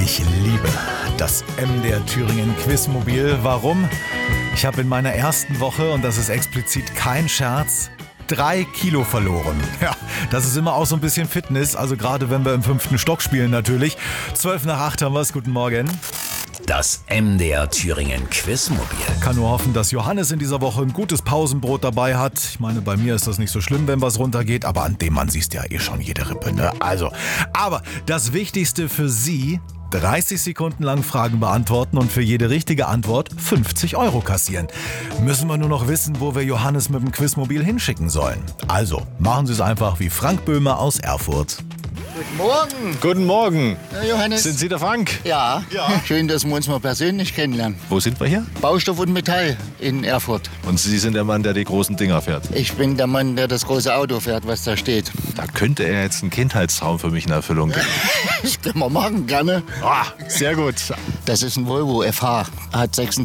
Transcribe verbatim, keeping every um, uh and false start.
Ich liebe das M D R Thüringen Quizmobil. Warum? Ich habe in meiner ersten Woche, und das ist explizit kein Scherz, drei Kilo verloren. Ja, das ist immer auch so ein bisschen Fitness, also gerade wenn wir im fünften Stock spielen natürlich. Zwölf nach acht haben wir es. Guten Morgen. Das M D R Thüringen Quizmobil. Kann nur hoffen, dass Johannes in dieser Woche ein gutes Pausenbrot dabei hat. Ich meine, bei mir ist das nicht so schlimm, wenn was runtergeht, aber an dem Mann siehst du ja eh schon jede Rippe, ne? Also, aber das Wichtigste für Sie: dreißig Sekunden lang Fragen beantworten und für jede richtige Antwort fünfzig Euro kassieren. Müssen wir nur noch wissen, wo wir Johannes mit dem Quizmobil hinschicken sollen. Also, machen Sie es einfach wie Frank Böhmer aus Erfurt. Guten Morgen. Guten Morgen. Herr Johannes. Sind Sie der Frank? Ja. Ja. Schön, dass wir uns mal persönlich kennenlernen. Wo sind wir hier? Baustoff und Metall in Erfurt. Und Sie sind der Mann, der die großen Dinger fährt. Ich bin der Mann, der das große Auto fährt, was da steht. Da könnte er jetzt einen Kindheitstraum für mich in Erfüllung gehen. Das können wir machen, gerne. Ah, sehr gut. Das ist ein Volvo F H. Hat